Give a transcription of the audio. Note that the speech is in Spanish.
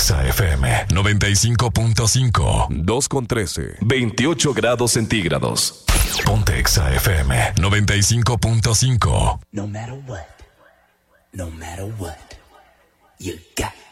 Exa FM 95.5. 2:13. 28 grados centígrados. Ponte Exa FM 95.5. No matter what, you got